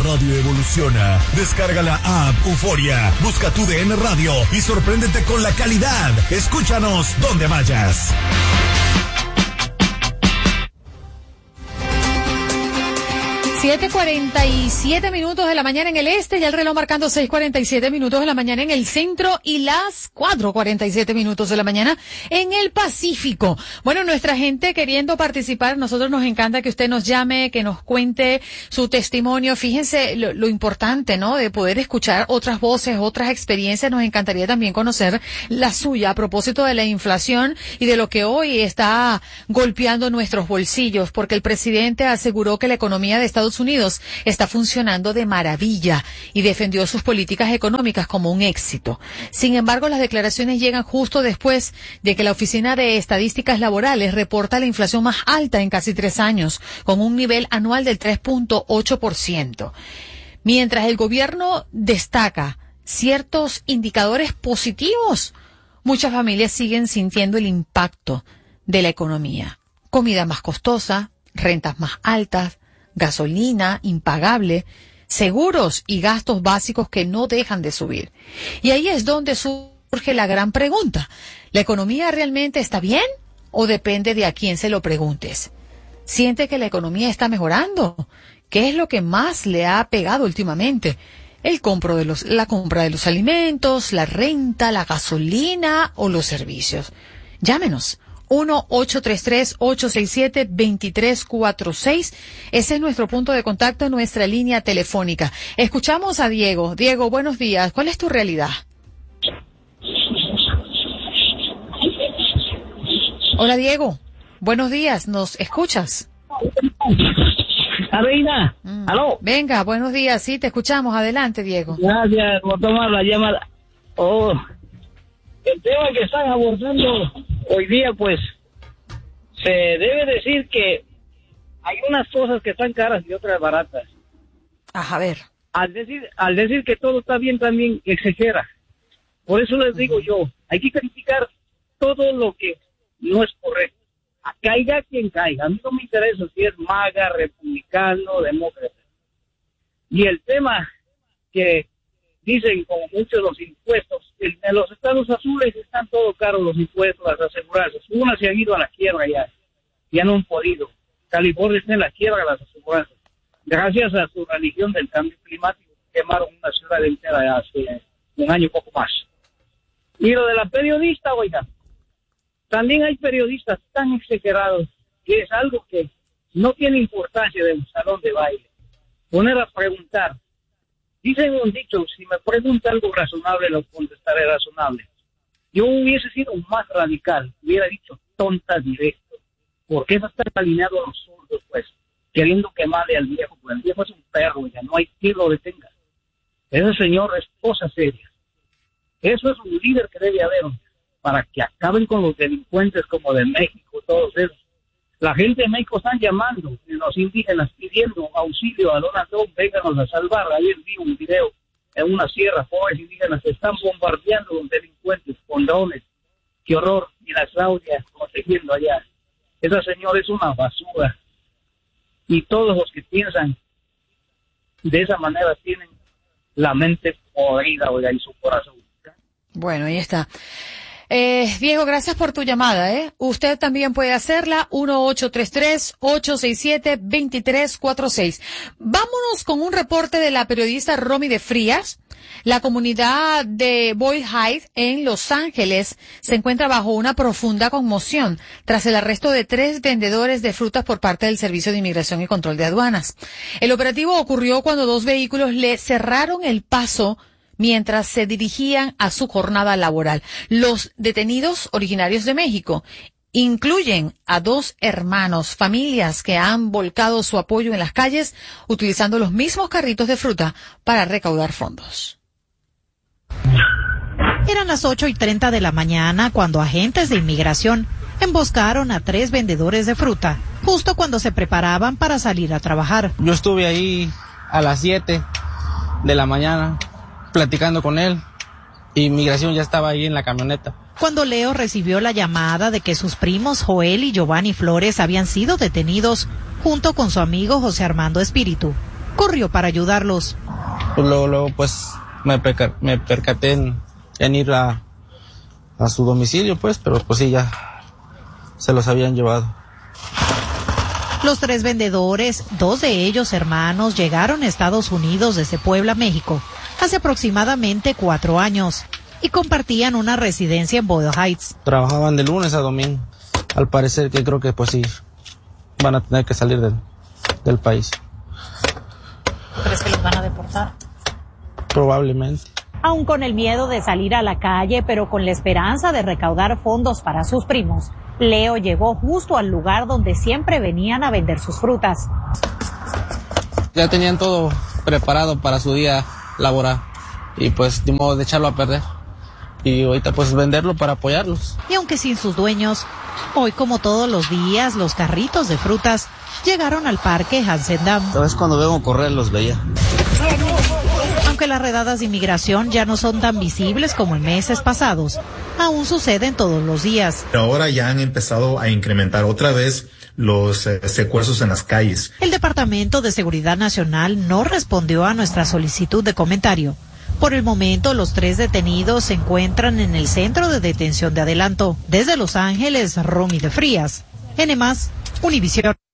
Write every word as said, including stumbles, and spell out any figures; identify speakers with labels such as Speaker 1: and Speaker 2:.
Speaker 1: radio evoluciona. Descarga la app Euforia, busca tu D N Radio y sorpréndete con la calidad. Escúchanos donde vayas.
Speaker 2: siete cuarenta y siete minutos de la mañana en el este, ya el reloj marcando seis cuarenta y siete minutos de la mañana en el centro y las cuatro cuarenta y siete minutos de la mañana en el Pacífico. Bueno, nuestra gente queriendo participar, nosotros nos encanta que usted nos llame, que nos cuente su testimonio. Fíjense lo, lo importante, ¿no?, de poder escuchar otras voces, otras experiencias. Nos encantaría también conocer la suya a propósito de la inflación y de lo que hoy está golpeando nuestros bolsillos, porque el presidente aseguró que la economía de Estados Unidos está funcionando de maravilla y defendió sus políticas económicas como un éxito. Sin embargo, las declaraciones llegan justo después de que la Oficina de Estadísticas Laborales reporta la inflación más alta en casi tres años, con un nivel anual del tres punto ocho por ciento. Mientras el gobierno destaca ciertos indicadores positivos, muchas familias siguen sintiendo el impacto de la economía. Comida más costosa, rentas más altas, gasolina impagable, seguros y gastos básicos que no dejan de subir. Y ahí es donde surge la gran pregunta. ¿La economía realmente está bien o depende de a quién se lo preguntes? ¿Siente que la economía está mejorando? ¿Qué es lo que más le ha pegado últimamente? El compro de los, la compra de los alimentos, la renta, la gasolina o los servicios. Llámenos. uno ocho tres tres, ocho seis siete, dos tres cuatro seis. Ese es nuestro punto de contacto en nuestra línea telefónica. Escuchamos a Diego. Diego, buenos días. ¿Cuál es tu realidad? Hola, Diego. Buenos días. ¿Nos escuchas?
Speaker 3: Reina,
Speaker 2: mm.
Speaker 3: ¿aló?
Speaker 2: Venga, buenos días. Sí, te escuchamos. Adelante, Diego.
Speaker 3: Gracias por tomar la llamada. Oh, el tema que están abordando hoy día, pues, se debe decir que hay unas cosas que están caras y otras baratas.
Speaker 2: Ajá, a ver.
Speaker 3: Al decir, al decir que todo está bien, también exagera. Por eso les digo yo, hay que criticar todo lo que no es correcto. Caiga quien caiga. A mí no me interesa si es MAGA, republicano, demócrata. Y el tema que dicen, como muchos, los impuestos, en, en los estados azules están todo caros los impuestos, las aseguranzas. Unas se han ido a la quiebra ya, ya no han podido. California está en la quiebra, las aseguranzas. Gracias a su religión del cambio climático, quemaron una ciudad entera hace un año y poco más. Y lo de la periodista, oiga, también hay periodistas tan exagerados que es algo que no tiene importancia de un salón de baile. Poner a preguntar. Dicen un dicho, si me pregunta algo razonable, lo contestaré razonable. Yo hubiese sido más radical, hubiera dicho tonta directo, porque eso está alineado a los zurdos, pues, queriendo quemarle al viejo, pues el viejo es un perro, ya no hay quien lo detenga. Ese señor es cosa seria. Eso es un líder que debe haber, para que acaben con los delincuentes como de México, todos esos. La gente de México están llamando, los indígenas pidiendo auxilio a Donald Trump, vénganos a salvar. Ayer vi un video en una sierra, pobres indígenas se están bombardeando los delincuentes con drones. Qué horror. Y la Claudia protegiendo allá. Esa señora es una basura. Y todos los que piensan de esa manera tienen la mente podrida, oiga, y su corazón.
Speaker 2: Bueno, ahí está. Eh, Diego, gracias por tu llamada, ¿eh? Usted también puede hacerla, uno ocho tres tres, ocho seis siete, dos tres cuatro seis. Vámonos con un reporte de la periodista Romy de Frías. La comunidad de Boyle Heights en Los Ángeles se encuentra bajo una profunda conmoción tras el arresto de tres vendedores de frutas por parte del Servicio de Inmigración y Control de Aduanas. El operativo ocurrió cuando dos vehículos le cerraron el paso mientras se dirigían a su jornada laboral. Los detenidos, originarios de México, incluyen a dos hermanos, familias que han volcado su apoyo en las calles utilizando los mismos carritos de fruta para recaudar fondos.
Speaker 4: Eran las ocho y treinta de la mañana cuando agentes de inmigración emboscaron a tres vendedores de fruta, justo cuando se preparaban para salir a trabajar.
Speaker 5: Yo estuve ahí a las siete de la mañana platicando con él. Inmigración ya estaba ahí en la camioneta.
Speaker 4: Cuando Leo recibió la llamada de que sus primos Joel y Giovanni Flores habían sido detenidos junto con su amigo José Armando Espíritu, corrió para ayudarlos.
Speaker 5: Pues luego, luego pues me, perca, me percaté en, en ir a, a su domicilio, pues, pero pues sí, ya se los habían llevado.
Speaker 4: Los tres vendedores, dos de ellos hermanos, llegaron a Estados Unidos desde Puebla, México, hace aproximadamente cuatro años y compartían una residencia en Boyle Heights.
Speaker 5: Trabajaban de lunes a domingo. Al parecer que creo que pues sí, van a tener que salir del, del país.
Speaker 4: ¿Crees que los van a deportar?
Speaker 5: Probablemente.
Speaker 4: Aún con el miedo de salir a la calle, pero con la esperanza de recaudar fondos para sus primos, Leo llegó justo al lugar donde siempre venían a vender sus frutas.
Speaker 5: Ya tenían todo preparado para su día laboral y pues ni modo de echarlo a perder. Y ahorita pues venderlo para apoyarlos.
Speaker 4: Y aunque sin sus dueños, hoy como todos los días, los carritos de frutas llegaron al parque Hansen Dam.
Speaker 5: A veces cuando vengo a correr los veía.
Speaker 4: Aunque las redadas de inmigración ya no son tan visibles como en meses pasados, aún suceden todos los días.
Speaker 6: Ahora ya han empezado a incrementar otra vez los eh, secuestros en las calles.
Speaker 4: El Departamento de Seguridad Nacional no respondió a nuestra solicitud de comentario. Por el momento, los tres detenidos se encuentran en el centro de detención de Adelanto. Desde Los Ángeles, Romy de Frías. N más, Univisión.